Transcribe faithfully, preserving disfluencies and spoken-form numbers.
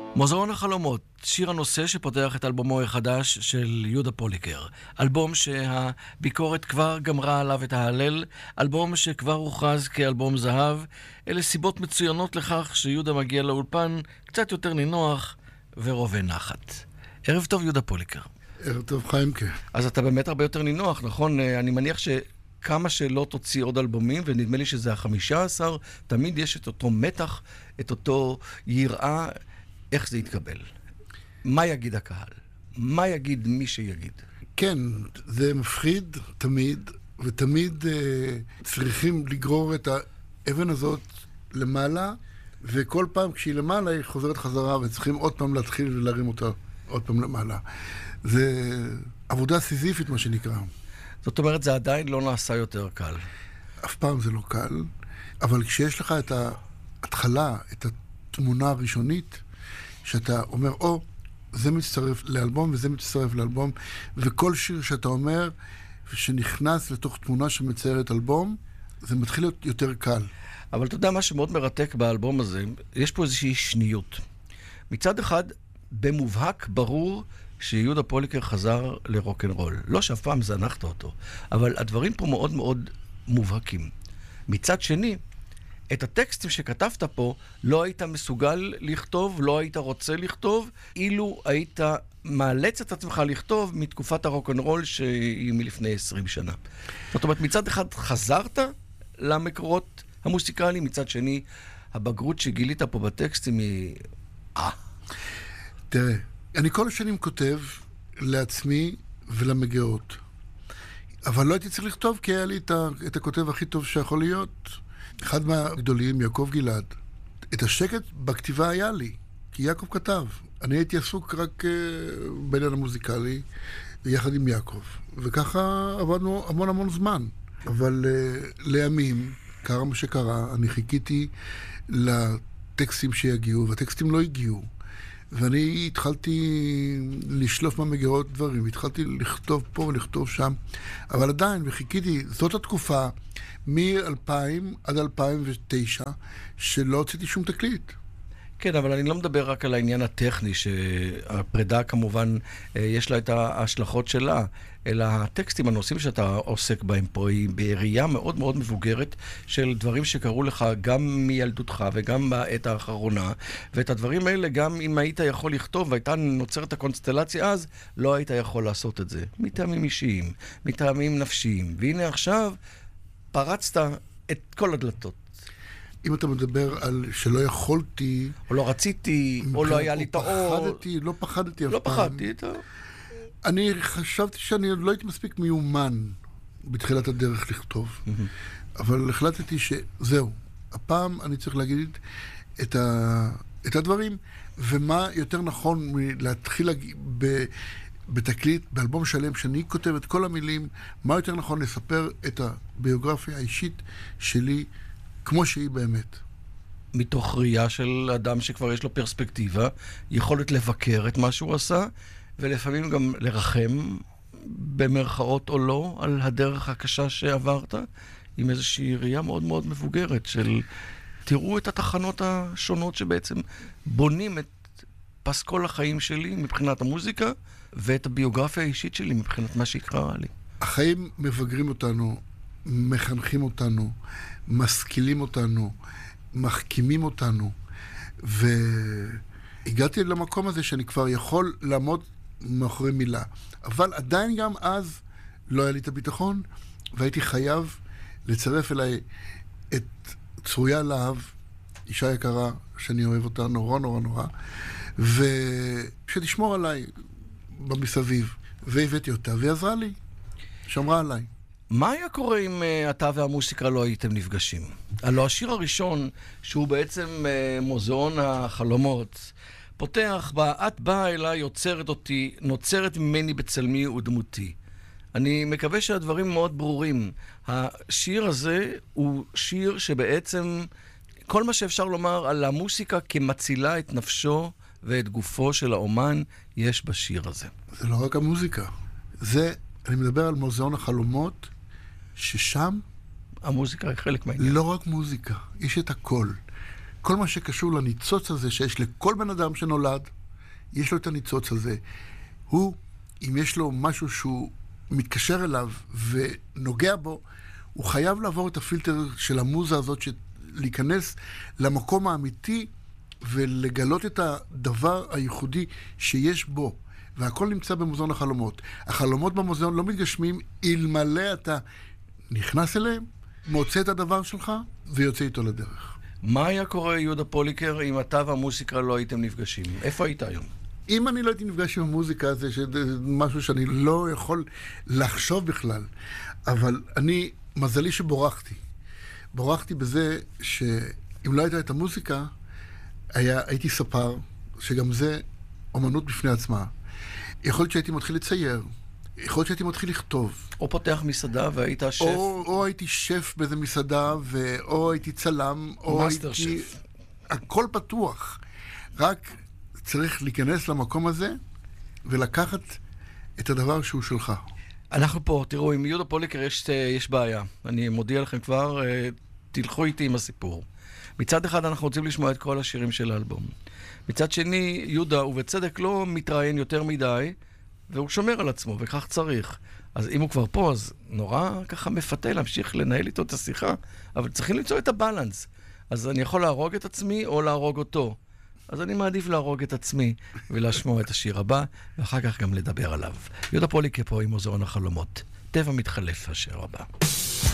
מוזיאון החלומות, שיר הנושא שפותח את אלבומו החדש של יהודה פוליקר. אלבום שהביקורת כבר גמרה עליו את ההלל, אלבום שכבר הוכרז כאלבום זהב. אלה סיבות מצוינות לכך שיהודה מגיע לאולפן קצת יותר נינוח ורובה נחת. ערב טוב יהודה פוליקר. ערב טוב חיימקה. אז אתה באמת הרבה יותר נינוח, נכון? אני מניח ש... כמה שלא תוציא עוד אלבומים, ונדמה לי שזה החמישה עשר, תמיד יש את אותו מתח, את אותו יראה, איך זה יתקבל. מה יגיד הקהל? מה יגיד מי שיגיד? כן, זה מפחיד תמיד, ותמיד אה, צריכים לגרור את האבן הזאת למעלה, וכל פעם כשהיא למעלה היא חוזרת חזרה, וצריכים עוד פעם להתחיל ולהרים אותה עוד פעם למעלה. זה עבודה סיזיפית מה שנקרא. זאת אומרת, זה עדיין לא נעשה יותר קל. אף פעם זה לא קל, אבל כשיש לך את ההתחלה, את התמונה הראשונית, שאתה אומר, או, זה מצטרף לאלבום וזה מצטרף לאלבום, וכל שיר שאתה אומר, שנכנס לתוך תמונה שמציירת אלבום, זה מתחיל להיות יותר קל. אבל אתה יודע מה שמאוד מרתק באלבום הזה, יש פה איזושהי שניות. מצד אחד, במובהק ברור, שיהודה פוליקר חזר לרוק'נ'רול. לא שאף פעם זנחת אותו, אבל הדברים פה מאוד מאוד מובהקים. מצד שני, את הטקסטים שכתבת פה לא היית מסוגל לכתוב, לא היית רוצה לכתוב, אילו היית מאלץ את עצמך לכתוב מתקופת הרוק'נ'רול שהיא מלפני עשרים שנה. זאת אומרת, מצד אחד חזרת למקורות המוסיקליים, מצד שני, הבגרות שגילית פה בטקסטים היא... אה. תראה, אני כל השנים כותב לעצמי ולמגיעות. אבל לא הייתי צריך לכתוב, כי היה לי את, ה, את הכותב הכי טוב שיכול להיות. אחד מהגדולים, יעקב גלעד. את השקט בכתיבה היה לי, כי יעקב כתב. אני הייתי עסוק רק uh, בעניין המוזיקלי, יחד עם יעקב. וככה עבדנו המון המון זמן. אבל uh, לימים, קרה מה שקרה, אני חיכיתי לטקסטים שיגיעו, והטקסטים לא הגיעו. ואני התחלתי לשלוף מהמגירות דברים, התחלתי לכתוב פה ולכתוב שם, אבל עדיין, וחיכיתי, זאת התקופה מ-אלפיים עד אלפיים ותשע, שלא הוצאתי שום תקליט. כן, אבל אני לא מדבר רק על העניין הטכני, שהפרידה כמובן יש לה את ההשלכות שלה, אלא הטקסטים, הנושאים שאתה עוסק בהם פה, היא בראייה מאוד מאוד מבוגרת של דברים שקרו לך גם מילדותך וגם בעת האחרונה, ואת הדברים האלה גם אם היית יכול לכתוב, והייתה נוצרת הקונסטלציה אז, לא היית יכול לעשות את זה. מטעמים אישיים, מטעמים נפשיים. והנה עכשיו פרצת את כל הדלתות. אם אתה מדבר על שלא יכולתי... או לא רציתי, או לא היה לי את האור. פחדתי, לא פחדתי אף לא פעם. לא פחדתי, אתה... אני חשבתי שאני לא הייתי מספיק מיומן בתחילת הדרך לכתוב. אבל החלטתי שזהו. הפעם אני צריך להגיד את, ה... את הדברים, ומה יותר נכון להתחיל ב... בתקליט, באלבום שלם, שאני כותב את כל המילים, מה יותר נכון לספר את הביוגרפיה האישית שלי, כמו שהיא באמת. מתוך ראייה של אדם שכבר יש לו פרספקטיבה, יכולת לבקר את מה שהוא עשה, ולפעמים גם לרחם, במרכאות או לא, על הדרך הקשה שעברת, עם איזושהי ראייה מאוד מאוד מבוגרת של, תראו את התחנות השונות שבעצם בונים את פסקול החיים שלי מבחינת המוזיקה, ואת הביוגרפיה האישית שלי מבחינת מה שיקרה לי. החיים מבגרים אותנו, מחנכים אותנו, משכילים אותנו, מחכימים אותנו, והגעתי למקום הזה שאני כבר יכול לעמוד מאחורי מילה. אבל עדיין גם אז לא היה לי את הביטחון, והייתי חייב לצרף אליי את צרויה להב, אישה יקרה שאני אוהב אותה נורא נורא נורא, ושתשמור עליי במסביב, והבאתי אותה, והיא עזרה לי, שמרה עליי. מה היה קורה אם uh, אתה והמוסיקה לא הייתם נפגשים? הלוא השיר הראשון, שהוא בעצם uh, מוזיאון החלומות, פותח בה, את באה אליי, יוצרת אותי, נוצרת ממני בצלמי ודמותי. אני מקווה שהדברים מאוד ברורים. השיר הזה הוא שיר שבעצם, כל מה שאפשר לומר על המוסיקה כמצילה את נפשו ואת גופו של האומן, יש בשיר הזה. זה לא רק המוזיקה. זה, אני מדבר על מוזיאון החלומות, ששם... המוזיקה היא חלק מהעניין. לא רק מוזיקה, יש את הכל. כל מה שקשור לניצוץ הזה שיש לכל בן אדם שנולד, יש לו את הניצוץ הזה. הוא, אם יש לו משהו שהוא מתקשר אליו ונוגע בו, הוא חייב לעבור את הפילטר של המוזה הזאת, להיכנס למקום האמיתי ולגלות את הדבר הייחודי שיש בו. והכל נמצא במוזיאון החלומות. החלומות במוזיאון לא מתגשמים אלמלא אתה נכנס אליהם, מוצא את הדבר שלך ויוצא איתו לדרך. מה היה קורה, יהודה פוליקר, אם אתה והמוסיקה לא הייתם נפגשים? איפה היית היום? אם אני לא הייתי נפגש עם המוזיקה, זה משהו שאני לא יכול לחשוב בכלל. אבל אני, מזלי שבורחתי. בורחתי בזה שאם לא הייתה את המוזיקה, היה, הייתי ספר, שגם זה אומנות בפני עצמה. יכול להיות שהייתי מתחיל לצייר, יכול להיות שהייתי מתחיל לכתוב. או פותח מסעדה והיית שף. או, או הייתי שף באיזה מסעדה, ו... או הייתי צלם, או מאסטר הייתי... שף. הכל פתוח. רק צריך להיכנס למקום הזה ולקחת את הדבר שהוא שלך. אנחנו פה, תראו, עם יהודה פוליקר יש, יש בעיה. אני מודיע לכם כבר, תלכו איתי עם הסיפור. מצד אחד אנחנו רוצים לשמוע את כל השירים של האלבום. מצד שני, יהודה, ובצדק לא מתראיין יותר מדי, והוא שומר על עצמו, וכך צריך. אז אם הוא כבר פה, אז נורא ככה מפתה להמשיך לנהל איתו את השיחה, אבל צריכים למצוא את הבלנס. אז אני יכול להרוג את עצמי או להרוג אותו. אז אני מעדיף להרוג את עצמי ולשמוע את השיר הבא, ואחר כך גם לדבר עליו. יהודה פוליקר פה עם מוזיאון החלומות. טבע מתחלף השיר הבא.